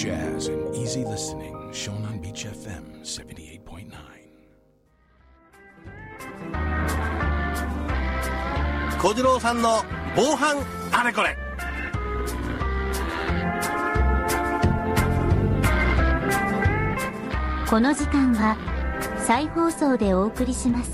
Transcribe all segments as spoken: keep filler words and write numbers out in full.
jazz and easy listening. Shonan Beach エフエム セブンティエイトポイントナイン小次郎さんの防犯あれこれ。 この時間は再放送でお送りします。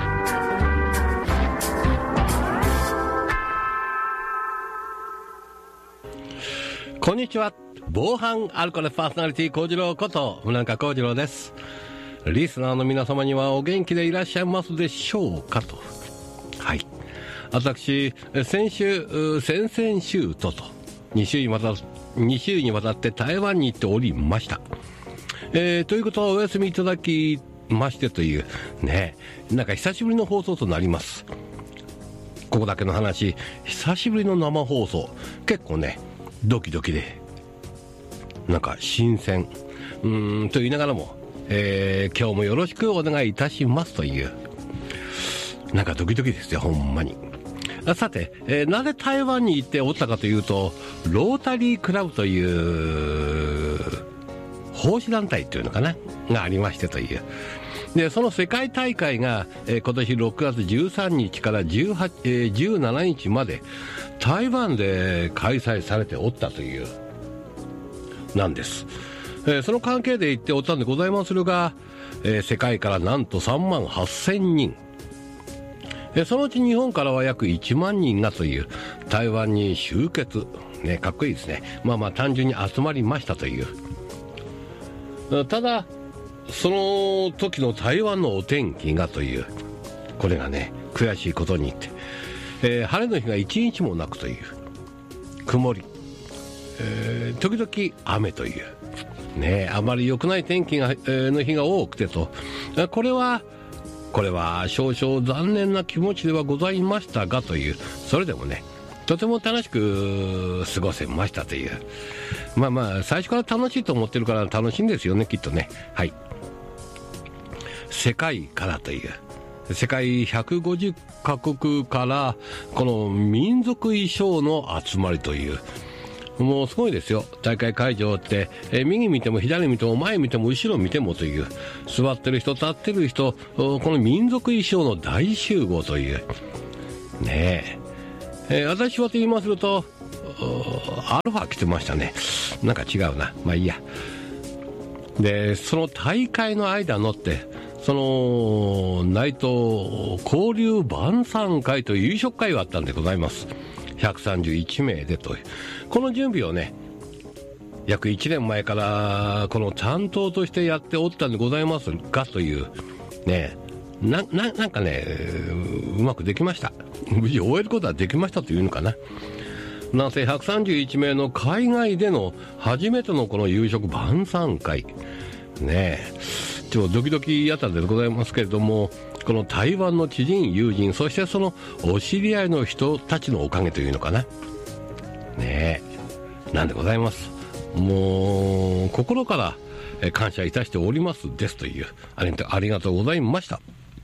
こんにちは。防犯あれこれパーソナリティ小次郎こと船中小次郎です。リスナーの皆様にはお元気でいらっしゃいますでしょうかと。はい、私先週先々週とと2週にわた2週にわたって台湾に行っておりました。えー、ということはお休みいただきましてというね、なんか久しぶりの放送となります。ここだけの話、久しぶりの生放送、結構ねドキドキでなんか新鮮うーんと言いながらも、えー、今日もよろしくお願いいたしますという、なんかドキドキですよほんまに。さて、えー、なぜ台湾に行っておったかというと、ロータリークラブという奉仕団体というのかながありましてというで、その世界大会が、えー、今年ろくがつじゅうさんにちからじゅうはち、えー、じゅうしちにちまで台湾で開催されておったというなんです。えー、その関係で行っておったんでございまするが、えー、世界からなんとさんまんはっせんにん、えー、そのうち日本からは約いちまんにんがという台湾に集結、ね、かっこいいですね。まあまあ単純に集まりましたという。ただその時の台湾のお天気がという、これがね悔しいことに言って、えー、晴れの日が一日もなくという、曇り、えー、時々雨というね、あまり良くない天気が、えー、の日が多くてと、これはこれは少々残念な気持ちではございましたがという、それでもねとても楽しく過ごせましたという、まあまあ最初から楽しいと思ってるから楽しいんですよねきっとね。はい、世界からという世界ひゃくごじゅっかこくからこの民族衣装の集まりという、もうすごいですよ大会会場って、え右見ても左見ても前見ても後ろ見てもという、座ってる人立ってる人、この民族衣装の大集合というねえ、えー、私はと言いますとアルファ着てましたね。なんか違うな、まあいいや。でその大会の間のってその内藤交流晩餐会という夕食会があったんでございます。ひゃくさんじゅういちめいでという、この準備をね約いちねんまえからこの担当としてやっておったんでございますがというね、な, な, なんかねうまくできました。無事終えることはできましたというのかな。なんせひゃくさんじゅういちめいの海外での初めてのこの夕食晩餐会ねえ、ちょっとドキドキやったんでございますけれども、この台湾の知人友人、そしてそのお知り合いの人たちのおかげというのかなねえ、なんでございます。もう心から感謝いたしておりますですという、ありありがとうございました。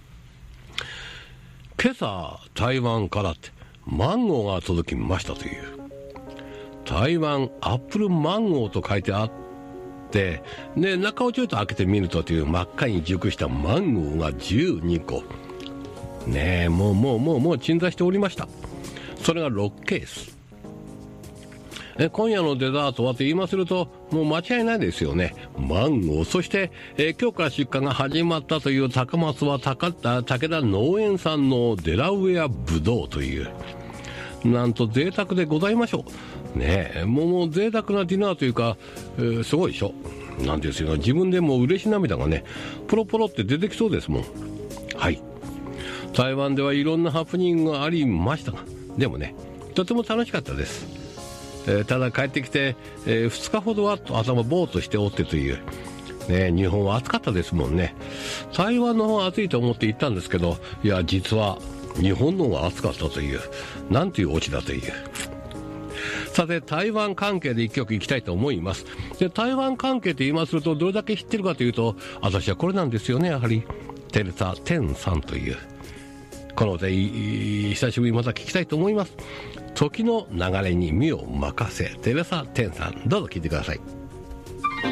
今朝台湾からってマンゴーが届きましたという、台湾アップルマンゴーと書いてあって、で中をちょっと開けてみるとという、真っ赤に熟したマンゴーがじゅうにこねえ、もうもうもうもう鎮座しておりました。それがろっケース。え今夜のデザートはと言いますると、もう間違いないですよね。マンゴー、そして、えー、今日から出荷が始まったという高松は高田武田農園産のデラウェアブドウという、なんと贅沢でございましょうねえ。もうもう贅沢なディナーというか、えー、すごいでしょなんですよ。自分でも嬉し涙がねポロポロって出てきそうですもん。はい、台湾ではいろんなハプニングがありましたが、でもねとても楽しかったです。えー、ただ帰ってきて、えー、ふつかほどは頭ボーっとしておってという、ね、日本は暑かったですもんね。台湾の方は暑いと思って行ったんですけど、いや実は日本の方が暑かったという、なんていうオチだという。さて台湾関係で一曲いきたいと思います。で台湾関係と言いますとどれだけ知ってるかというと、私はこれなんですよね。やはりテレサ・テンさんという、この歌久しぶりにまた聞きたいと思います。時の流れに身を任せ、テレサ・テンさん、どうぞ聴いてください。